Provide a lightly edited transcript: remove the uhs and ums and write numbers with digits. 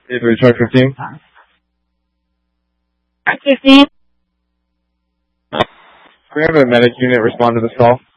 8-3 truck 15. Truck 15. We have a medic unit respond to this call.